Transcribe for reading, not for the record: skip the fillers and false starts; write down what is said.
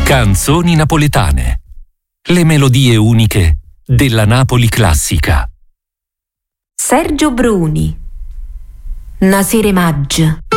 Canzoni napoletane. Le melodie uniche della Napoli classica. Sergio Bruni. Nasire Maggia.